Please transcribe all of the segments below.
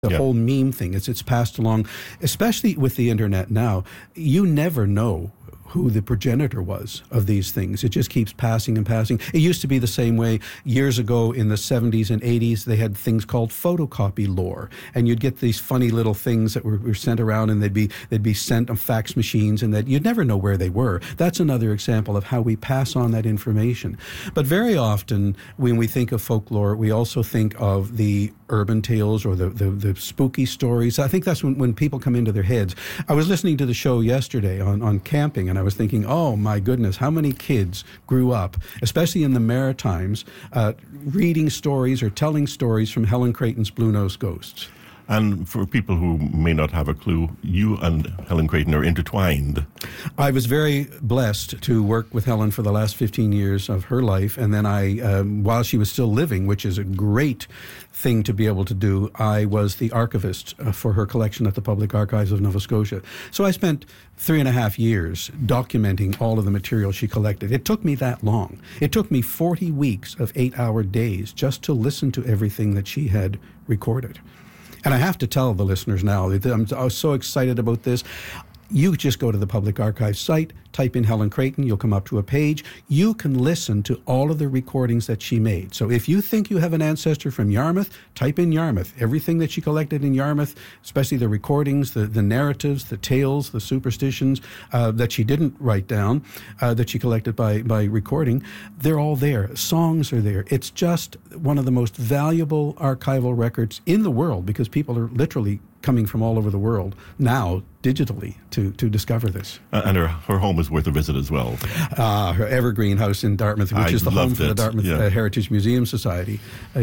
The whole meme thing, it's passed along, especially with the internet now. You never know who the progenitor was of these things. It just keeps passing and passing. It used to be the same way years ago in the 70s and 80s. They had things called photocopy lore, and you'd get these funny little things that were sent around, and they'd be sent on fax machines, and that you'd never know where they were. That's another example of how we pass on that information. But very often when we think of folklore, we also think of the urban tales or the spooky stories. I think that's when people come into their heads. I was listening to the show yesterday on camping, and I was thinking, oh my goodness, how many kids grew up, especially in the Maritimes, reading stories or telling stories from Helen Creighton's Blue-Nosed Ghosts. And for people who may not have a clue, you and Helen Creighton are intertwined. I was very blessed to work with Helen for the last 15 years of her life. And then while she was still living, which is a great thing to be able to do, I was the archivist for her collection at the Public Archives of Nova Scotia. So I spent 3.5 years documenting all of the material she collected. It took me that long. It took me 40 weeks of 8-hour days just to listen to everything that she had recorded. And I have to tell the listeners now that I'm so excited about this. You just go to the Public Archives site, type in Helen Creighton, you'll come up to a page. You can listen to all of the recordings that she made. So if you think you have an ancestor from Yarmouth, type in Yarmouth. Everything that she collected in Yarmouth, especially the recordings, the narratives, the tales, the superstitions that she didn't write down, that she collected by recording, they're all there. Songs are there. It's just one of the most valuable archival records in the world, because people are literally coming from all over the world now digitally to discover this. And her home is worth a visit as well. Her Evergreen House in Dartmouth, which is the home for the Dartmouth Heritage Museum Society.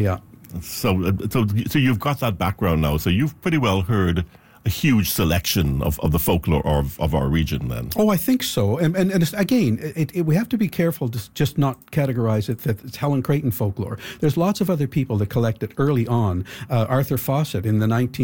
So you've got that background now. So you've pretty well heard a huge selection of the folklore of our region then. Oh, I think so. And it's, again, we have to be careful to just not categorize it that it's Helen Creighton folklore. There's lots of other people that collected early on. Arthur Fawcett in the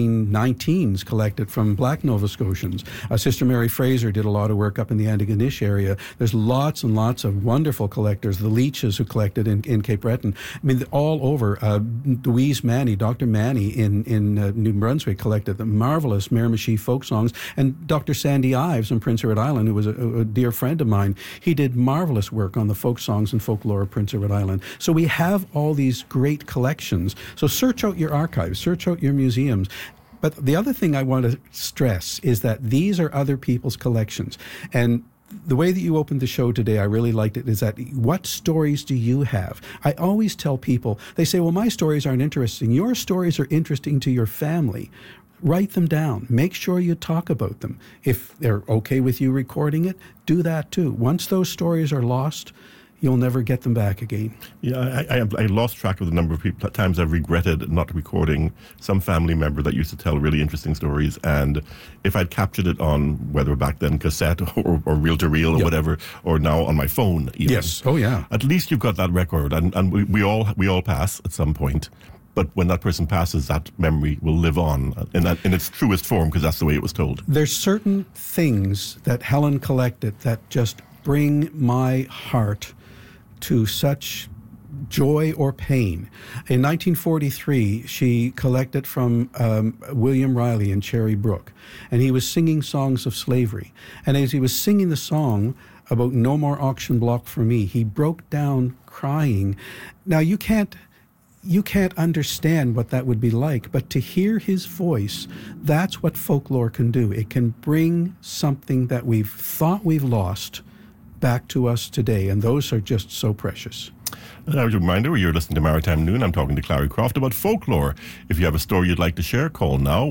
1919s collected from Black Nova Scotians. Sister Mary Fraser did a lot of work up in the Antigonish area. There's lots and lots of wonderful collectors. The Leaches who collected in Cape Breton. I mean, all over. Louise Manny, Dr. Manny in New Brunswick collected the marvelous Miramichi folk songs, and Dr. Sandy Ives on Prince Edward Island, who was a dear friend of mine, he did marvelous work on the folk songs and folklore of Prince Edward Island. So we have all these great collections. So search out your archives, search out your museums. But the other thing I want to stress is that these are other people's collections. And the way that you opened the show today, I really liked it, is that what stories do you have? I always tell people, they say, well, my stories aren't interesting. Your stories are interesting to your family. Write them down. Make sure you talk about them. If they're okay with you recording it, do that too. Once those stories are lost, you'll never get them back again. Yeah, I lost track of the number of times I've regretted not recording some family member that used to tell really interesting stories, and if I'd captured it on, whether back then cassette or reel-to-reel or whatever, or now on my phone even. Yes, oh yeah. At least you've got that record, and we all pass at some point. But when that person passes, that memory will live on in its truest form, because that's the way it was told. There's certain things that Helen collected that just bring my heart to such joy or pain. In 1943, she collected from William Riley in Cherry Brook, and he was singing songs of slavery. And as he was singing the song about no more auction block for me, he broke down crying. Now, you can't understand what that would be like, but to hear his voice, that's what folklore can do. It can bring something that we've thought we've lost back to us today, and those are just so precious. And as a reminder, you're listening to Maritime Noon. I'm talking to Clary Croft about folklore. If you have a story you'd like to share, call now,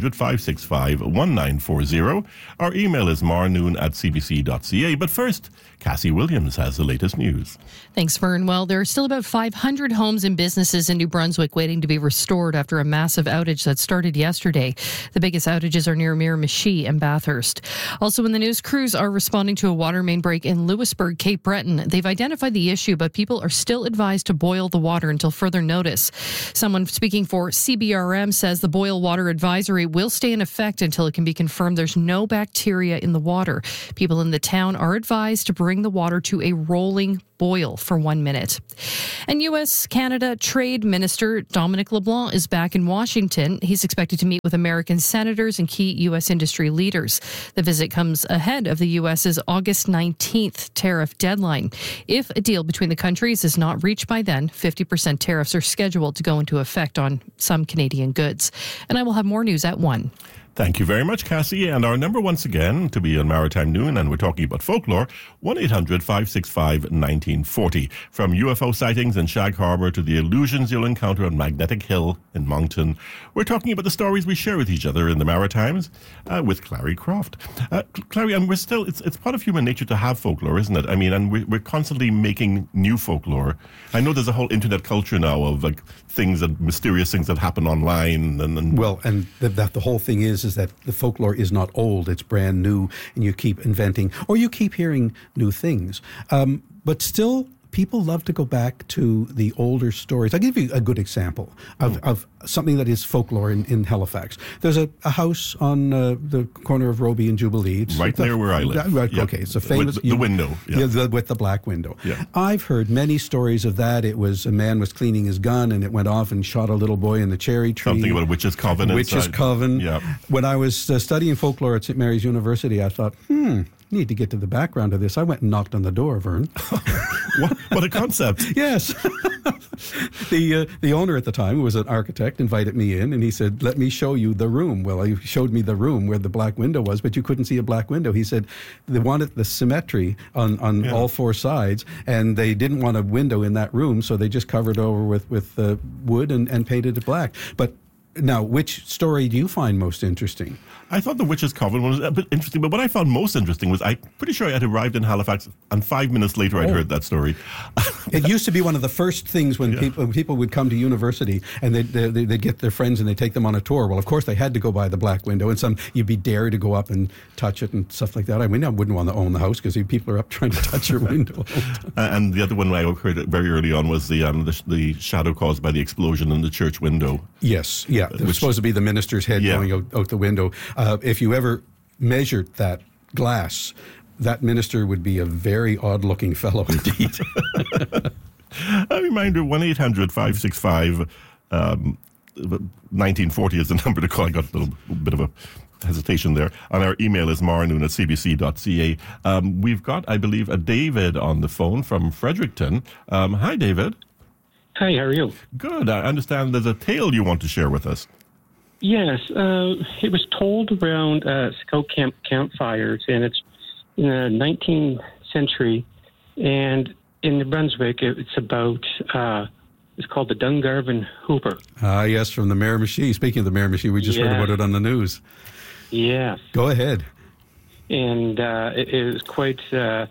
1-800-565-1940. Our email is marnoon@cbc.ca. But first, Cassie Williams has the latest news. Thanks, Vern. Well, there are still about 500 homes and businesses in New Brunswick waiting to be restored after a massive outage that started yesterday. The biggest outages are near Miramichi and Bathurst. Also in the news, crews are responding to a water main break in Lewisburg, Cape Breton. They've identified the issue, but people are still advised to boil the water until further notice. Someone speaking for CBRM says the boil water advisory will stay in effect until it can be confirmed there's no bacteria in the water. People in the town are advised to bring the water to a rolling boil for 1 minute. And U.S.-Canada Trade Minister Dominic LeBlanc is back in Washington. He's expected to meet with American senators and key U.S. industry leaders. The visit comes ahead of the U.S.'s August 19th tariff deadline. If a deal between the countries is not reached by then, 50% tariffs are scheduled to go into effect on some Canadian goods. And I will have more news at 1. Thank you very much, Cassie. And our number once again to be on Maritime Noon, and we're talking about folklore, 1-800-565-1940. From UFO sightings in Shag Harbour to the illusions you'll encounter on Magnetic Hill in Moncton, we're talking about the stories we share with each other in the Maritimes with Clary Croft. Clary, and it's part of human nature to have folklore, isn't it? I mean, and we're constantly making new folklore. I know there's a whole internet culture now of mysterious things that happen online. And that the whole thing is that the folklore is not old, it's brand new, and you keep inventing, or you keep hearing new things. But still, people love to go back to the older stories. I'll give you a good example of something that is folklore in Halifax. There's a house on the corner of Robie and Jubilee. It's right near where I live. Right, yep. Okay, it's a famous... With the window. Yeah. With the black window. Yeah. I've heard many stories of that. It was a man was cleaning his gun and it went off and shot a little boy in the cherry tree. Something about a witch's coven. Witch's coven. Yeah. When I was studying folklore at St. Mary's University, I thought, need to get to the background of this. I went and knocked on the door, Vern. What a concept. Yes. The owner at the time, who was an architect, invited me in, and he said, let me show you the room. Well, he showed me the room where the black window was, but you couldn't see a black window. He said they wanted the symmetry on all four sides, and they didn't want a window in that room, so they just covered over with wood and painted it black. But now, which story do you find most interesting? I thought the Witch's Coven was a bit interesting, but what I found most interesting was I'm pretty sure I had arrived in Halifax, and 5 minutes later I'd heard that story. It used to be one of the first things when people would come to university and they'd get their friends and they'd take them on a tour. Well, of course, they had to go by the black window, and you'd be dared to go up and touch it and stuff like that. I mean, I wouldn't want to own the house because people are up trying to touch your window. And the other one I heard very early on was the shadow caused by the explosion in the church window. Yes, yeah. It was supposed to be the minister's head going out the window. If you ever measured that glass, that minister would be a very odd-looking fellow indeed. A reminder, 1-800-565-1940 is the number to call. I got a little bit of a hesitation there. And our email is marnoon@cbc.ca. We've got, I believe, a David on the phone from Fredericton. Hi, David. Hi, how are you? Good. I understand there's a tale you want to share with us. Yes, it was told around scout campfires, and it's in the 19th century. And in New Brunswick, it's about, it's called the Dungarvan Hooper. Yes, from the Miramichi. Speaking of the Miramichi, we just heard about it on the news. Yes. Go ahead. And it was quite a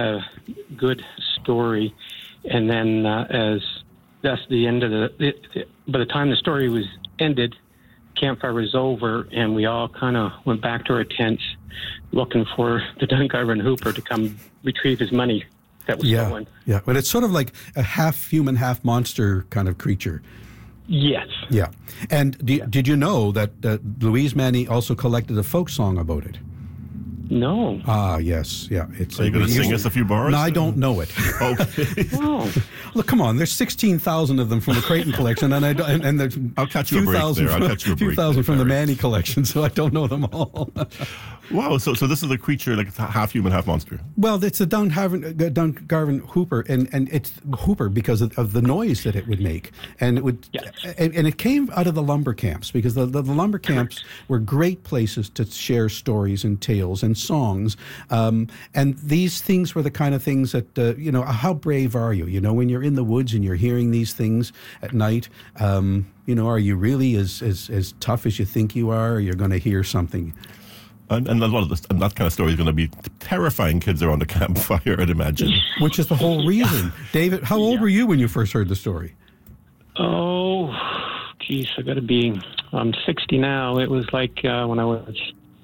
good story. And then as that's the end of by the time the story was ended, campfire was over, and we all kind of went back to our tents looking for the Dungarvan Hooper to come retrieve his money that was stolen. Yeah, but it's sort of like a half human, half monster kind of creature. Yes. Yeah. And did you know that Louise Manny also collected a folk song about it? No. Yes. Yeah. Are you going to sing us a few bars? No, I don't know it. Okay. Oh. Look, come on. There's 16,000 of them from the Creighton collection, and there's I'll catch you a break there. I'll catch you a break. few thousand from the Manny collection, so I don't know them all. Wow. So this is a creature like half human, half monster. Well, it's a Dungarvan Hooper, and it's Hooper because of the noise that it would make, and it would, and it came out of the lumber camps because the lumber camps were great places to share stories and tales and songs, and these things were the kind of things that how brave are you? When you're in the woods and you're hearing these things at night, are you really as tough as you think you are? Or you're going to hear something. And a lot of this, and that kind of story is going to be terrifying kids around a campfire, I'd imagine. Which is the whole reason. David, how old were you when you first heard the story? Oh, geez, I'm 60 now. It was like when I was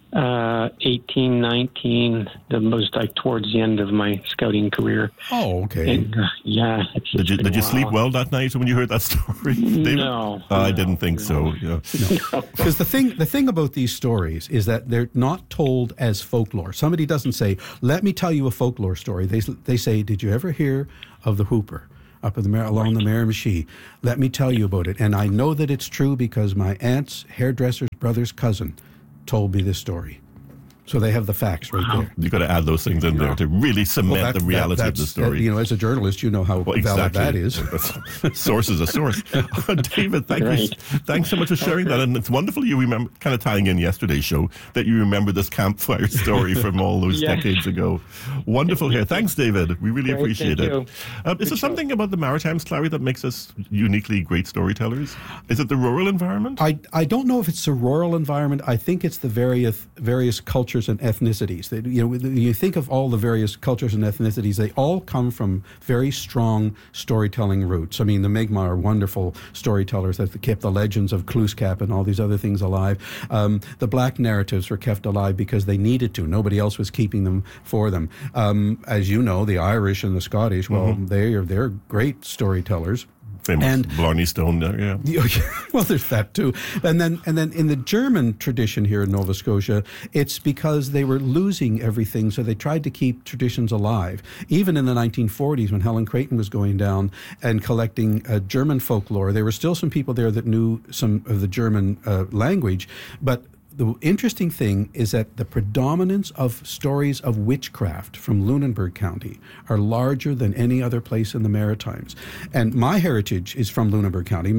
18, 19. That was like towards the end of my scouting career. Oh, okay. And, yeah. Did you sleep well that night when you heard that story, David? No. I didn't think so. Yeah. Because the thing about these stories is that they're not told as folklore. Somebody doesn't say, "Let me tell you a folklore story." They say, "Did you ever hear of the Hooper up in along the Miramichi? Let me tell you about it." And I know that it's true because my aunt's hairdresser's brother's cousin told me this story. So they have the facts right there. You got to add those things in there to really cement the reality of the story. As a journalist, you know how valid that is. Source is a source. David, thanks so much for sharing that. And it's wonderful you remember, kind of tying in yesterday's show, that you remember this campfire story from all those decades ago. Wonderful here. Thanks, David. We really appreciate it. Is there something about the Maritimes, Clary, that makes us uniquely great storytellers? Is it the rural environment? I don't know if it's the rural environment. I think it's the various cultures and ethnicities. You think of all the various cultures and ethnicities, they all come from very strong storytelling roots. I mean, the Mi'kmaq are wonderful storytellers that kept the legends of Glooscap and all these other things alive. The black narratives were kept alive because they needed to. Nobody else was keeping them for them. As you know, the Irish and the Scottish, well, they're great storytellers. Famous Blarney Stone there, yeah. Well, there's that too. And then in the German tradition here in Nova Scotia, it's because they were losing everything, so they tried to keep traditions alive. Even in the 1940s, when Helen Creighton was going down and collecting German folklore, there were still some people there that knew some of the German language, but the interesting thing is that the predominance of stories of witchcraft from Lunenburg County are larger than any other place in the Maritimes. And my heritage is from Lunenburg County.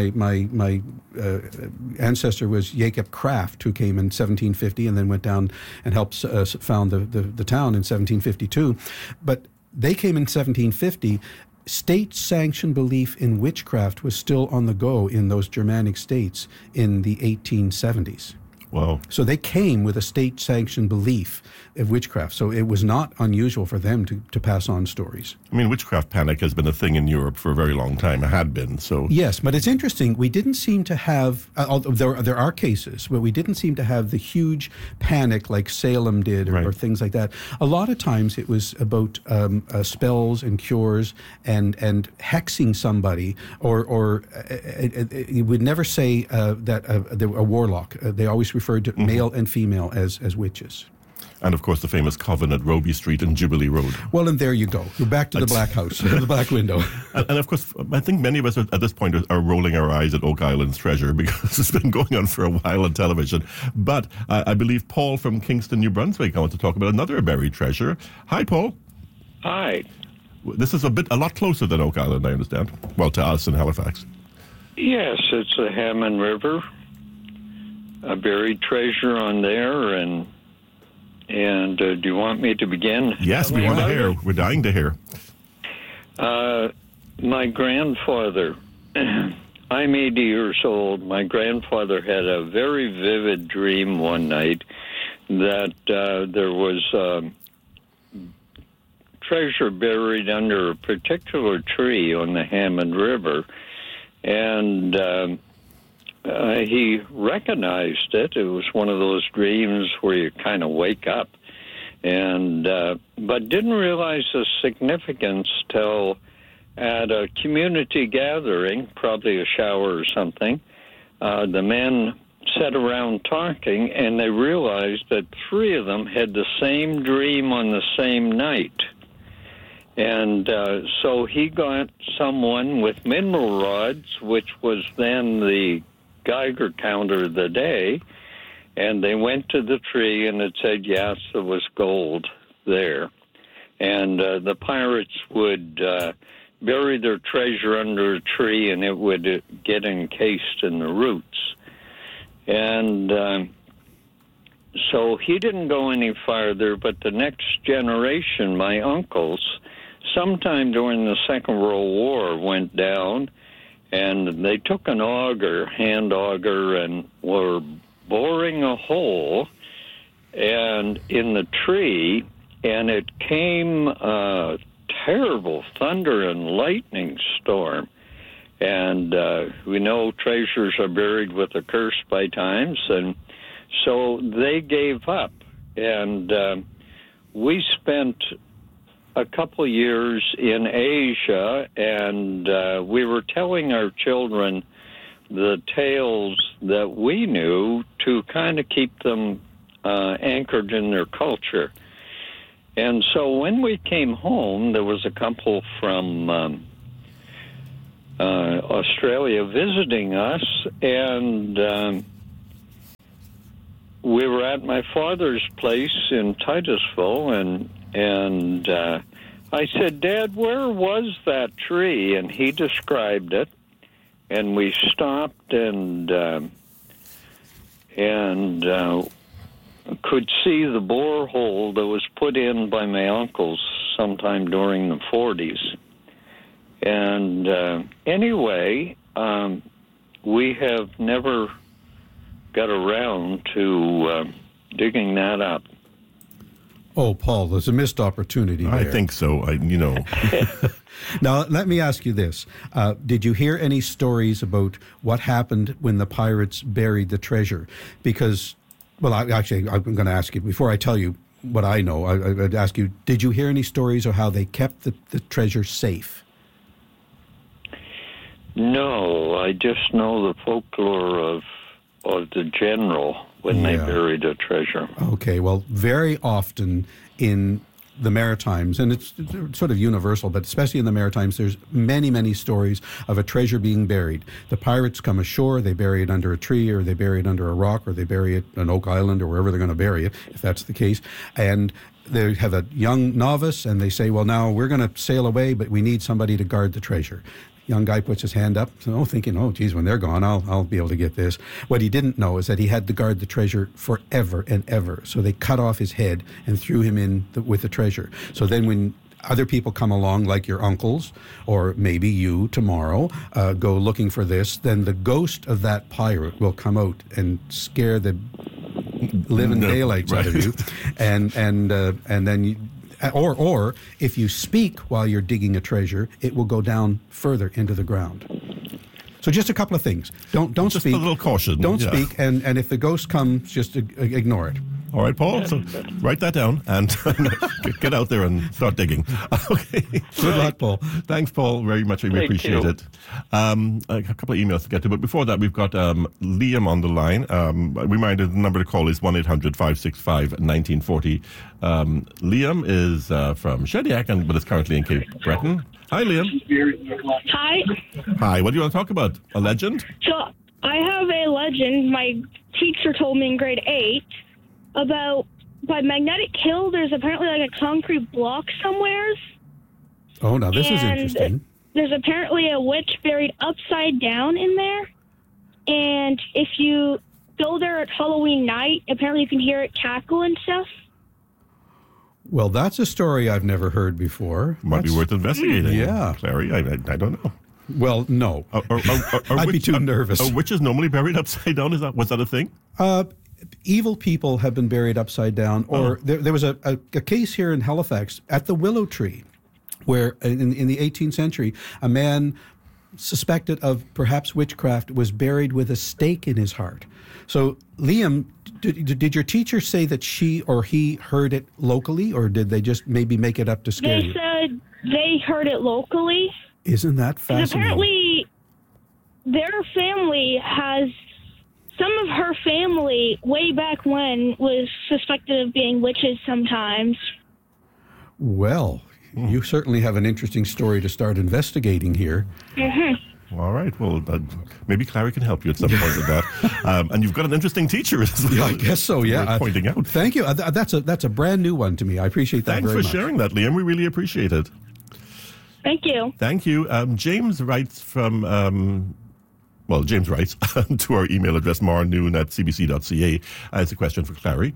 My ancestor was Jacob Kraft, who came in 1750 and then went down and helped found the town in 1752. But they came in 1750. State-sanctioned belief in witchcraft was still on the go in those Germanic states in the 1870s. Wow. So they came with a state-sanctioned belief of witchcraft. So it was not unusual for them to pass on stories. I mean, witchcraft panic has been a thing in Europe for a very long time. It had been. So yes, but it's interesting. We didn't seem to have, although there are cases, but we didn't seem to have the huge panic like Salem did or things like that. A lot of times it was about spells and cures and hexing somebody, or you would never say that a warlock. They always referred to male and female as witches. And, of course, the famous coven at Robie Street and Jubilee Road. Well, and there you go. You're back to the black house, the black window. And, of course, I think many of us at this point are rolling our eyes at Oak Island's treasure because it's been going on for a while on television. But I believe Paul from Kingston, New Brunswick, I want to talk about another buried treasure. Hi, Paul. Hi. This is a lot closer than Oak Island, I understand. Well, to us in Halifax. Yes, it's the Hammond River. A buried treasure on there, and do you want me to begin? Yes, we want to hear. We're dying to hear. My grandfather, I'm 80 years old. My grandfather had a very vivid dream one night that there was treasure buried under a particular tree on the Hammond River, and he recognized it. It was one of those dreams where you kind of wake up, and but didn't realize the significance till at a community gathering, probably a shower or something. The men sat around talking, and they realized that three of them had the same dream on the same night. And so he got someone with mineral rods, which was then the Geiger counter of the day, and they went to the tree, and it said, yes, there was gold there. And the pirates would bury their treasure under a tree, and it would get encased in the roots. And so he didn't go any farther, but the next generation, my uncles, sometime during the Second World War, went down, and they took an auger, hand auger, and were boring a hole and in the tree, and it came a terrible thunder and lightning storm. And we know treasures are buried with a curse by times, and So they gave up, and we spent a couple years in Asia, and we were telling our children the tales that we knew to kind of keep them anchored in their culture. And so when we came home, there was a couple from Australia visiting us, and we were at my father's place in Titusville, and I said, "Dad, where was that tree?" And he described it, and we stopped and could see the borehole that was put in by my uncles sometime during the 40s. And anyway, we have never got around to digging that up. Oh, Paul, there's a missed opportunity there. I think so. Now, let me ask you this. Did you hear any stories about what happened when the pirates buried the treasure? Because, well, I'm going to ask you, before I tell you what I know, I'd ask you, did you hear any stories of how they kept the treasure safe? No, I just know the folklore of the general when they buried a treasure. Okay, well, very often in the Maritimes, and it's sort of universal, but especially in the Maritimes, there's many, many stories of a treasure being buried. The pirates come ashore, they bury it under a tree, or they bury it under a rock, or they bury it on Oak Island, or wherever they're going to bury it, if that's the case. And they have a young novice, and they say, well, now we're going to sail away, but we need somebody to guard the treasure. Young guy puts his hand up, thinking, oh, geez, when they're gone, I'll be able to get this. What he didn't know is that he had to guard the treasure forever and ever. So they cut off his head and threw him in with the treasure. So then when other people come along, like your uncles, or maybe you tomorrow, go looking for this, then the ghost of that pirate will come out and scare the living daylights out of you. And then you... Or if you speak while you're digging a treasure, it will go down further into the ground. So just a couple of things. Don't just speak. A little caution. Don't speak, and if the ghost comes, just ignore it. All right, Paul. So write that down and get out there and start digging. Okay. Good luck, Paul. Thanks, Paul. Very much. We appreciate it. A couple of emails to get to, but before that, we've got Liam on the line. Reminder: the number to call is 1-800-565-1940. Liam is from Shediac, but is currently in Cape Breton. Hi, Liam. Hi. Hi. What do you want to talk about? A legend? So I have a legend my teacher told me in grade 8 about by Magnetic Hill. There's apparently like a concrete block somewheres. Oh, now this is interesting. There's apparently a witch buried upside down in there. And if you go there at Halloween night, apparently you can hear it cackle and stuff. Well, that's a story I've never heard before. Might be worth investigating. Yeah. Clary, I don't know. Well, no. I'd be too nervous. Are witches normally buried upside down? Was that a thing? Evil people have been buried upside down. Or there was a case here in Halifax at the Willow Tree where in the 18th century, a man suspected of perhaps witchcraft was buried with a stake in his heart. So, Liam, did your teacher say that she or he heard it locally, or did they just maybe make it up to scare you? They said they heard it locally. Isn't that fascinating? Apparently, their family has... Some of her family, way back when, was suspected of being witches sometimes. Oh. Well, you certainly have an interesting story to start investigating here. Mm-hmm. All right. Well, maybe Clary can help you at some point with that. And you've got an interesting teacher as well. Yeah, I guess so, yeah. Worth pointing out. Thank you. That's a brand new one to me. I appreciate that Thanks very much. for sharing that, Liam. We really appreciate it. Thank you. Thank you. James writes from... James writes to our email address, marnoon@cbc.ca. It's a question for Clary.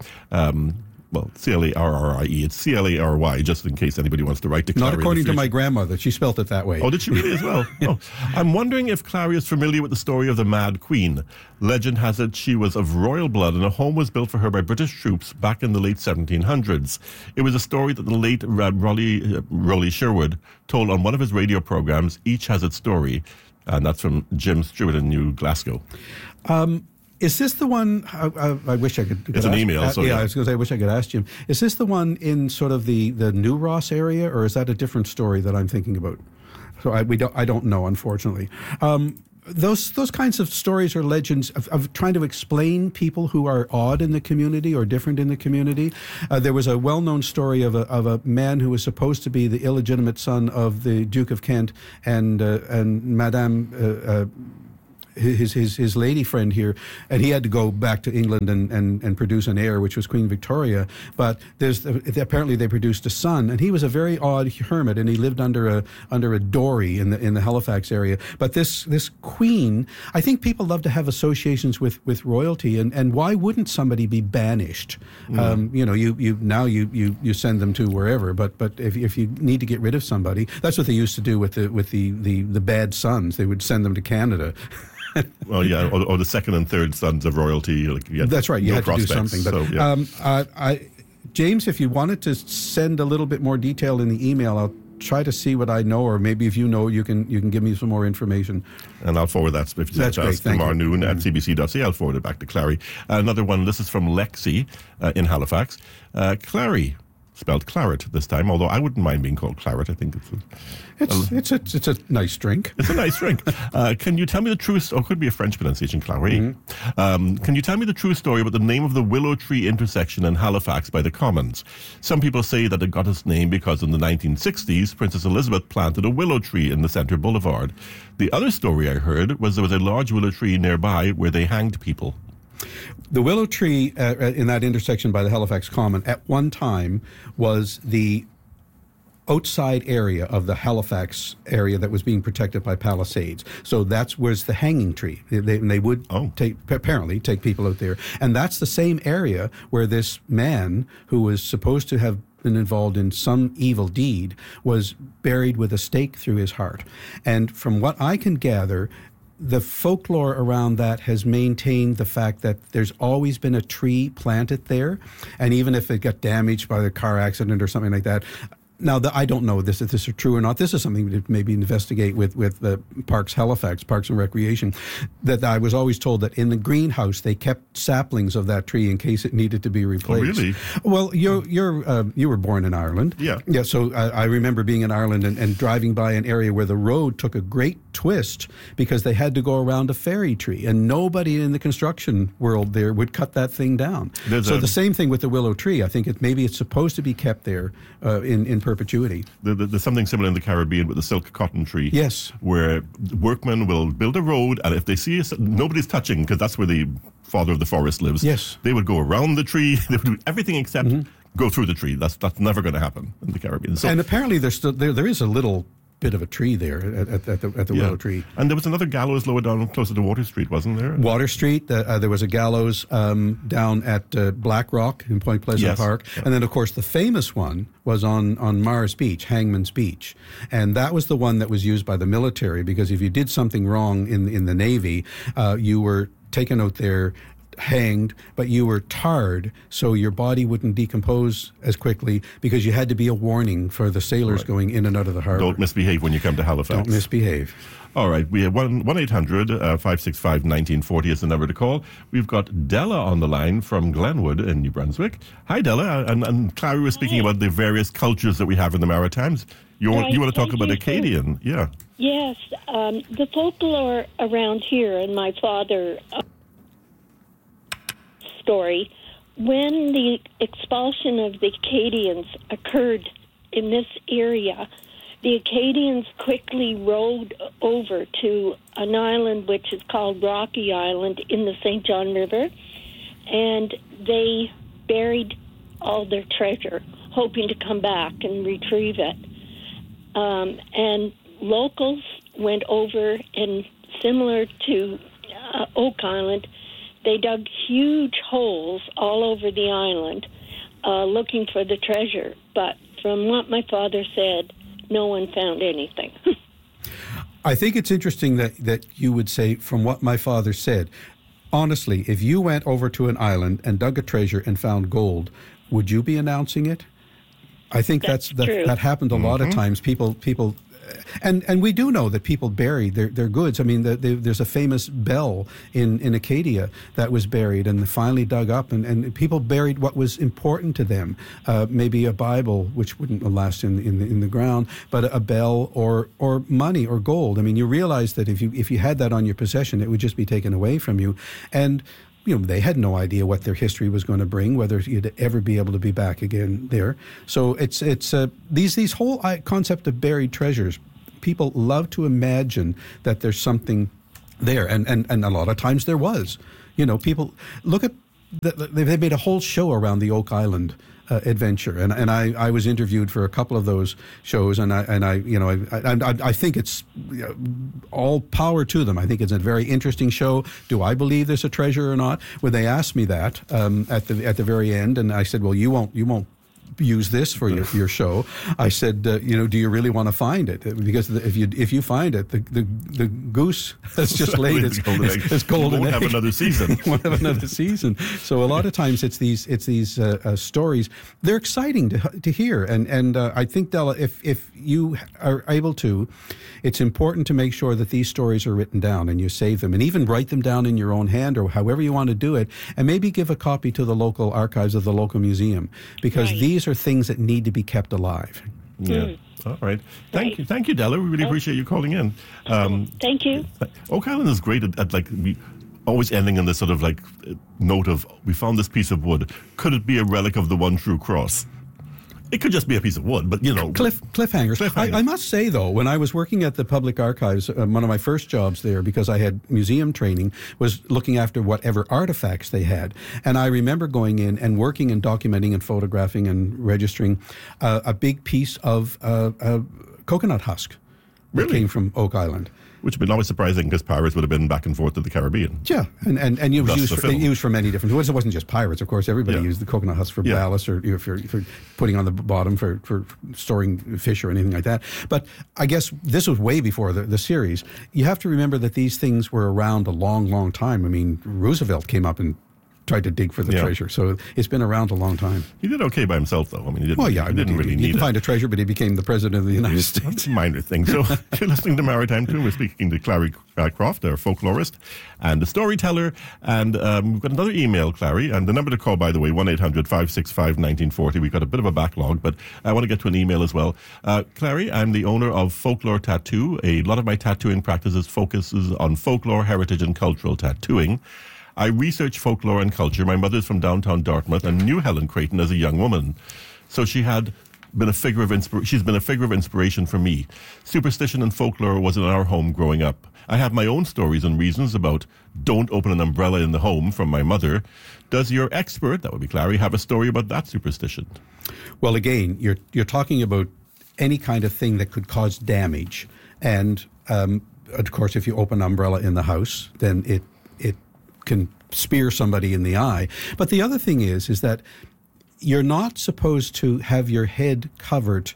C-L-A-R-R-I-E. It's C-L-A-R-Y, just in case anybody wants to write to Clary. Not according to my grandmother. She spelt it that way. Oh, did she really as well? Oh. I'm wondering if Clary is familiar with the story of the Mad Queen. Legend has it she was of royal blood and a home was built for her by British troops back in the late 1700s. It was a story that the late Rolly Sherwood told on one of his radio programs, Each Has Its Story. And that's from Jim Stewart in New Glasgow. Is this the one? I wish I could. It's an email. So I was going to say, I wish I could ask Jim. Is this the one in sort of the New Ross area, or is that a different story that I'm thinking about? So I don't know, unfortunately. Those kinds of stories or legends of trying to explain people who are odd in the community or different in the community. There was a well-known story of a man who was supposed to be the illegitimate son of the Duke of Kent and Madame. His lady friend here, and he had to go back to England and produce an heir, which was Queen Victoria. But apparently they produced a son, and he was a very odd hermit, and he lived under a dory in the Halifax area. But this queen, I think people love to have associations with royalty, and why wouldn't somebody be banished? You send them to wherever, but if you need to get rid of somebody, that's what they used to do with the bad sons. They would send them to Canada. Well, yeah, or the second and third sons of royalty. That's right. You no had to do something. But, so, yeah. James, if you wanted to send a little bit more detail in the email, I'll try to see what I know, or maybe if you know, you can give me some more information. And I'll forward that. If That's great. tomorrow noon at cbc.ca. I'll forward it back to Clary. Another one. This is from Lexi in Halifax. Clary. Spelled claret this time, although I wouldn't mind being called claret. I think it's a nice drink. It's a nice drink. Can you tell me the true story? Or could be a French pronunciation, Clary. Mm-hmm. Can you tell me the true story about the name of the Willow Tree intersection in Halifax by the Commons? Some people say that it got its name because in the 1960s, Princess Elizabeth planted a willow tree in the Centre Boulevard. The other story I heard was there was a large willow tree nearby where they hanged people. The willow tree in that intersection by the Halifax Common at one time was the outside area of the Halifax area that was being protected by palisades. So that was the hanging tree. They would apparently take people out there. And that's the same area where this man who was supposed to have been involved in some evil deed was buried with a stake through his heart. And from what I can gather, the folklore around that has maintained the fact that there's always been a tree planted there, and even if it got damaged by a car accident or something like that. Now, I don't know if this is true or not. This is something to maybe investigate with the Parks Halifax, Parks and Recreation, that I was always told that in the greenhouse they kept saplings of that tree in case it needed to be replaced. Oh, really? Well, you were born in Ireland. Yeah. Yeah, so I remember being in Ireland and driving by an area where the road took a great twist because they had to go around a fairy tree, and nobody in the construction world there would cut that thing down. The same thing with the willow tree. I think maybe it's supposed to be kept there in perpetuity. There's something similar in the Caribbean with the silk cotton tree. Yes. Where workmen will build a road, and if they see nobody's touching, because that's where the father of the forest lives. Yes. They would go around the tree. They would do everything except go through the tree. That's never going to happen in the Caribbean. So, and apparently there is a little bit of a tree there at the willow tree. And there was another gallows lower down closer to Water Street, wasn't there? Water Street, there was a gallows down at Black Rock in Point Pleasant Park. Yeah. And then, of course, the famous one was on Mars Beach, Hangman's Beach. And that was the one that was used by the military, because if you did something wrong in the Navy, you were taken out there, hanged, but you were tarred so your body wouldn't decompose as quickly, because you had to be a warning for the sailors going in and out of the harbor. Don't misbehave when you come to Halifax. Don't misbehave. All right, we have 1-800-565-1940 is the number to call. We've got Della on the line from Glenwood in New Brunswick. Hi, Della. And Clary was speaking about the various cultures that we have in the Maritimes. You want to talk about Acadian? Yeah. Yes, the folklore around here, and my father... story, when the expulsion of the Acadians occurred in this area, the Acadians quickly rowed over to an island which is called Rocky Island in the St. John River, and they buried all their treasure, hoping to come back and retrieve it. And locals went over, and similar to Oak Island, they dug huge holes all over the island looking for the treasure. But from what my father said, no one found anything. I think it's interesting that you would say, from what my father said. Honestly, if you went over to an island and dug a treasure and found gold, would you be announcing it? I think that's true. That happened a lot of times. People and we do know that people buried their goods. I mean, there's a famous bell in Acadia that was buried and finally dug up, and people buried what was important to them. Maybe a Bible, which wouldn't last in the ground, but a bell or money or gold. I mean, you realize that if you had that on your possession, it would just be taken away from you. And they had no idea what their history was going to bring, whether you'd ever be able to be back again there. So it's these whole concept of buried treasures. People love to imagine that there's something there, and a lot of times there was. People look at they made a whole show around the Oak Island adventure, and I was interviewed for a couple of those shows, and I think it's all power to them. I think it's a very interesting show. Do I believe there's a treasure or not? When they asked me that at the very end, and I said, well, you won't use this for your show. I said, do you really want to find it? Because if you find it, the goose has just laid its golden egg. Won't have another season. Won't have another season. So a lot of times it's these stories. They're exciting to hear, and I think, Della, if you are able to, it's important to make sure that these stories are written down and you save them, and even write them down in your own hand or however you want to do it, and maybe give a copy to the local archives of the local museum, because these are things that need to be kept alive. Yeah. All right. Thank you, Della. We really appreciate you calling in. Thank you. Oak Island is great at always ending on this sort of note of, we found this piece of wood. Could it be a relic of the one true cross? It could just be a piece of wood, but cliffhangers. I must say, though, when I was working at the Public Archives, one of my first jobs there, because I had museum training, was looking after whatever artifacts they had. And I remember going in and working and documenting and photographing and registering a big piece of coconut husk that came from Oak Island. Which would be always surprising, because pirates would have been back and forth to the Caribbean. Yeah, and it was used for many different. It wasn't just pirates, of course. Everybody used the coconut husk for ballast, or for putting on the bottom for storing fish or anything like that. But I guess this was way before the series. You have to remember that these things were around a long, long time. I mean, Roosevelt came up and tried to dig for the treasure, so it's been around a long time. He did okay by himself, though. I mean, he didn't really need it. He didn't find a treasure, but he became the president of the United States. Minor thing. So you're listening to Maritime Tune. We're speaking to Clary Croft, our folklorist and a storyteller. And we've got another email, Clary, and the number to call, by the way, 1-800-565-1940. We've got a bit of a backlog, but I want to get to an email as well. Clary, I'm the owner of Folklore Tattoo. A lot of my tattooing practices focuses on folklore, heritage, and cultural tattooing. I research folklore and culture. My mother's from downtown Dartmouth and knew Helen Creighton as a young woman. So she's been a figure of inspiration for me. Superstition and folklore was in our home growing up. I have my own stories and reasons about don't open an umbrella in the home from my mother. Does your expert, that would be Clary, have a story about that superstition? Well, again, you're talking about any kind of thing that could cause damage. And, of course, if you open an umbrella in the house, then it can spear somebody in the eye. But the other thing is that you're not supposed to have your head covered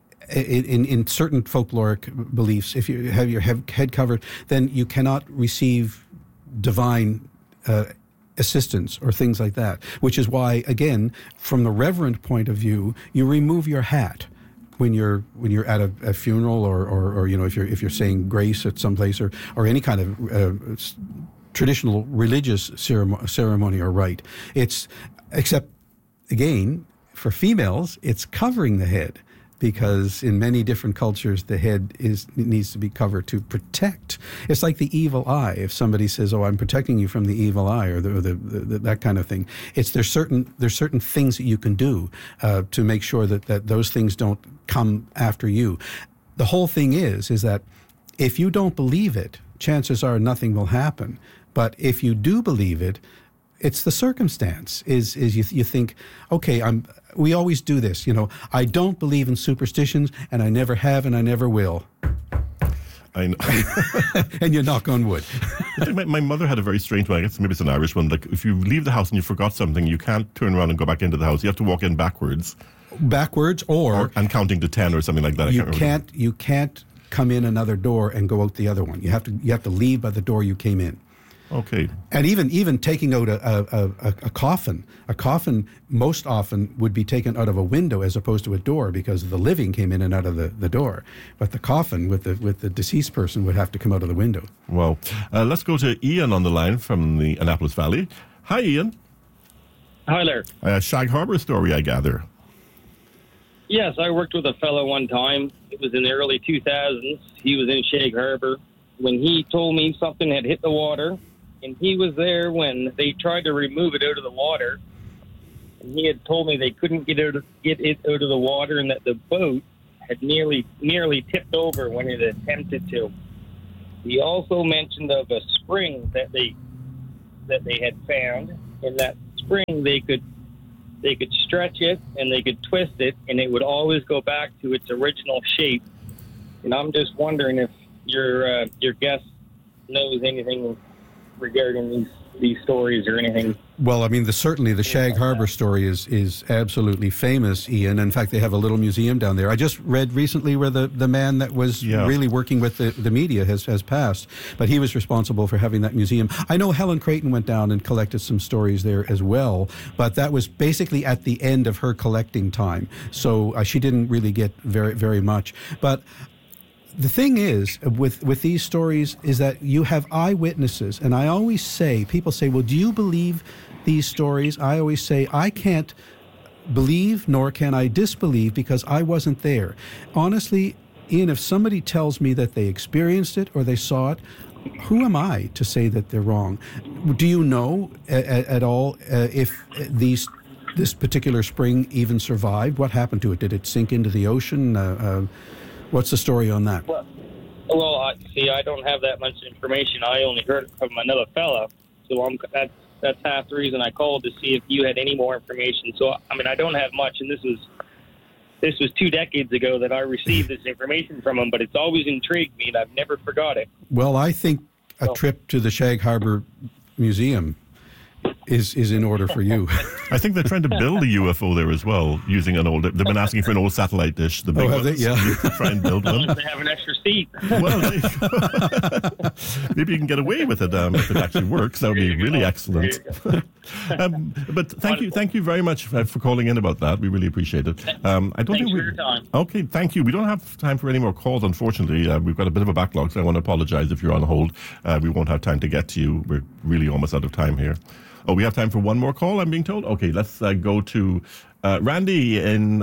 in certain folkloric beliefs. If you have your head covered, then you cannot receive divine assistance or things like that, which is why, again, from the reverent point of view, you remove your hat when you're at a funeral or if you're saying grace at some place or any kind of traditional religious ceremony or rite. Except, again, for females, it's covering the head, because in many different cultures, the head needs to be covered to protect. It's like the evil eye. If somebody says, "Oh, I'm protecting you from the evil eye," or that kind of thing, there's certain things that you can do to make sure that those things don't come after you. The whole thing is that if you don't believe it, chances are nothing will happen. But if you do believe it, it's the circumstance. Is you think, okay, we always do this. I don't believe in superstitions, and I never have, and I never will. I know. And you knock on wood. I think my mother had a very strange one. I guess maybe it's an Irish one. Like, if you leave the house and you forgot something, you can't turn around and go back into the house. You have to walk in backwards. And counting to 10 or something like that. You can't come in another door and go out the other one. You have to leave by the door you came in. Okay. And even taking out a coffin. A coffin most often would be taken out of a window as opposed to a door because the living came in and out of the door. But the coffin with the deceased person would have to come out of the window. Well, let's go to Ian on the line from the Annapolis Valley. Hi, Ian. Hi there. Shag Harbor story, I gather. Yes, I worked with a fellow one time. It was in the early 2000s. He was in Shag Harbor when he told me something had hit the water, and he was there when they tried to remove it out of the water. And he had told me they couldn't get it out of the water, and that the boat had nearly tipped over when it attempted to. He also mentioned of a spring that they had found. In that spring, they could stretch it and they could twist it, and it would always go back to its original shape. And I'm just wondering if your guest knows anything regarding these stories or anything. Well, I mean, certainly the Shag Harbor story is absolutely famous, Ian. In fact, they have a little museum down there. I just read recently where the man that was really working with the media has passed, but he was responsible for having that museum. I know Helen Creighton went down and collected some stories there as well, but that was basically at the end of her collecting time, so she didn't really get very, very much. But the thing is, with these stories, is that you have eyewitnesses. And I always say, people say, well, do you believe these stories? I always say, I can't believe nor can I disbelieve because I wasn't there. Honestly, Ian, if somebody tells me that they experienced it or they saw it, who am I to say that they're wrong? Do you know at all if this particular spring even survived? What happened to it? Did it sink into the ocean? What's the story on that? Well, I don't have that much information. I only heard it from another fella, so that's half the reason I called to see if you had any more information. So, I mean, I don't have much, and this was 2 decades ago that I received this information from him, but it's always intrigued me, and I've never forgot it. Well, I think a trip to the Shag Harbor Museum is in order for you. I think they're trying to build a UFO there as well, using an old. They've been asking for an old satellite dish. The big have they? Yeah. You could try and build one. They have an extra seat. Well, maybe you can get away with it if it actually works. That would be really excellent. But thank you very much for calling in about that. We really appreciate it. Thanks for your time. Okay, thank you. We don't have time for any more calls, unfortunately. We've got a bit of a backlog, so I want to apologize if you're on hold. We won't have time to get to you. We're really almost out of time here. Oh, we have time for one more call, I'm being told. Okay, let's go to Randy in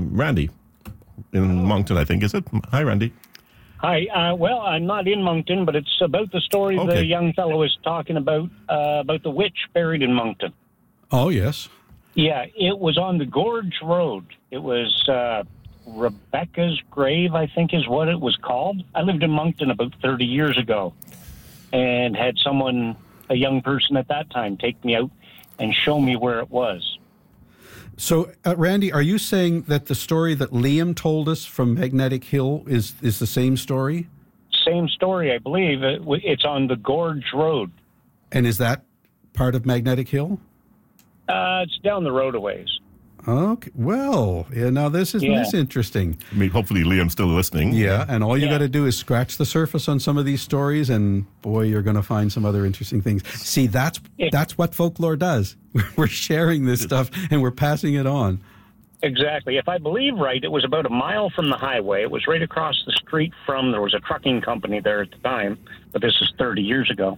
Moncton, I think, is it? Hi, Randy. Hi. Well, I'm not in Moncton, but it's about the story the young fellow was talking about the witch buried in Moncton. Oh, yes. Yeah, it was on the Gorge Road. It was Rebecca's Grave, I think is what it was called. I lived in Moncton about 30 years ago and had someone, a young person at that time, take me out and show me where it was. So, Randy, are you saying that the story that Liam told us from Magnetic Hill is the same story? Same story, I believe. It's on the Gorge Road. And is that part of Magnetic Hill? It's down the road a ways. Okay. Well, yeah, now this is interesting. I mean, hopefully Liam's still listening. Yeah, and all you got to do is scratch the surface on some of these stories, and boy, you're going to find some other interesting things. See, that's what folklore does. We're sharing this stuff, and we're passing it on. Exactly. If I believe right, it was about a mile from the highway. It was right across the street from, there was a trucking company there at the time, but this is 30 years ago.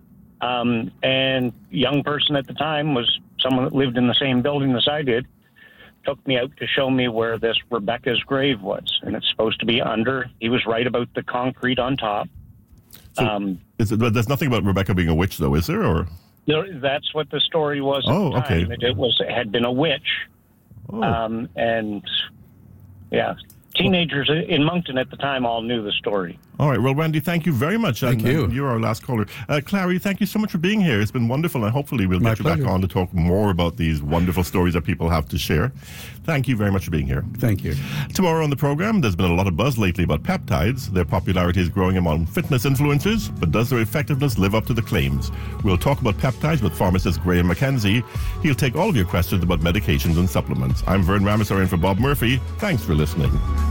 And young person at the time was someone that lived in the same building as I did. Took me out to show me where this Rebecca's grave was, and it's supposed to be under. He was right about the concrete on top. So there's nothing about Rebecca being a witch, though, is there? Or that's what the story was. At the time. Okay. It had been a witch, and teenagers in Moncton at the time all knew the story. All right. Well, Randy, thank you very much. Thank you. You're our last caller. Clary, thank you so much for being here. It's been wonderful, and hopefully we'll get you back on to talk more about these wonderful stories that people have to share. Thank you very much for being here. Thank you. Tomorrow on the program, there's been a lot of buzz lately about peptides. Their popularity is growing among fitness influencers, but does their effectiveness live up to the claims? We'll talk about peptides with pharmacist Graham McKenzie. He'll take all of your questions about medications and supplements. I'm Vern Ramasar in for Bob Murphy. Thanks for listening.